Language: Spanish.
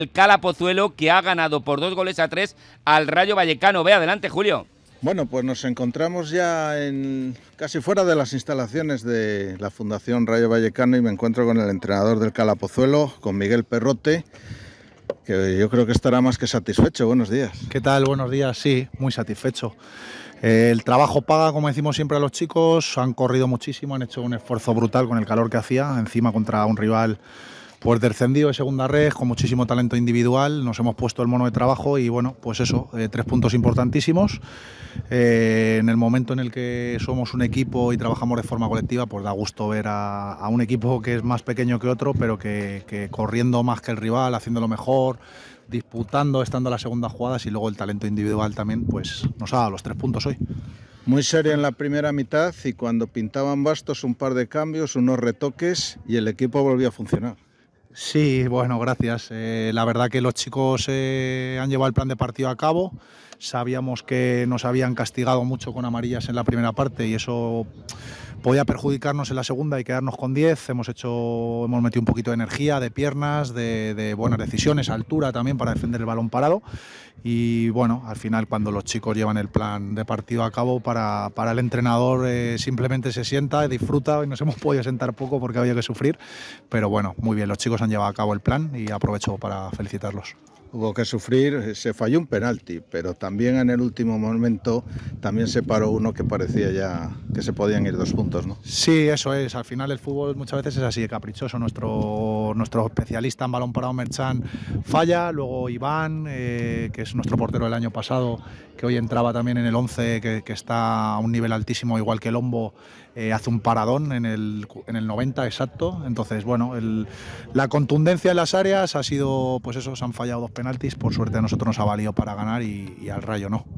El Cala Pozuelo, que ha ganado por 2-3 al Rayo Vallecano. Ve adelante, Julio. Bueno, pues nos encontramos ya casi fuera de las instalaciones de la Fundación Rayo Vallecano y me encuentro con el entrenador del Cala Pozuelo, con Miguel Perrote, que yo creo que estará más que satisfecho. Buenos días. ¿Qué tal? Buenos días. Sí, muy satisfecho. El trabajo paga, como decimos siempre a los chicos, han corrido muchísimo, han hecho un esfuerzo brutal con el calor que hacía, encima contra un rival pues descendido de segunda red, con muchísimo talento individual. Nos hemos puesto el mono de trabajo y bueno, pues eso, 3 puntos importantísimos. En el momento en el que somos un equipo y trabajamos de forma colectiva, pues da gusto ver a un equipo que es más pequeño que otro, pero que corriendo más que el rival, haciéndolo mejor, disputando, estando en las segundas jugadas, y luego el talento individual también, pues nos ha dado los 3 puntos hoy. Muy serio en la primera mitad y cuando pintaban bastos un par de cambios, unos retoques y el equipo volvió a funcionar. Sí, bueno, gracias. La verdad que los chicos han llevado el plan de partido a cabo. Sabíamos que nos habían castigado mucho con amarillas en la primera parte y eso podía perjudicarnos en la segunda y quedarnos con 10. Hemos metido un poquito de energía, de piernas, de buenas decisiones, altura también para defender el balón parado. Y bueno, al final cuando los chicos llevan el plan de partido a cabo, para el entrenador simplemente se sienta, disfruta, y nos hemos podido sentar poco porque había que sufrir, pero bueno, muy bien, los chicos han llevado a cabo el plan y aprovecho para felicitarlos. Hubo que sufrir, se falló un penalti, pero también en el último momento también se paró uno que parecía ya que se podían ir 2 puntos, ¿no? Sí, eso es. Al final el fútbol muchas veces es así de caprichoso. Nuestro especialista en balón parado, Merchan, falla. Luego Iván, que es nuestro portero del año pasado, que hoy entraba también en el 11, que está a un nivel altísimo, igual que Lombo, hace un paradón en el 90 exacto. Entonces, bueno, la contundencia en las áreas ha sido, pues eso, se han fallado 2 penaltis. Por suerte a nosotros nos ha valido para ganar y al Rayo no.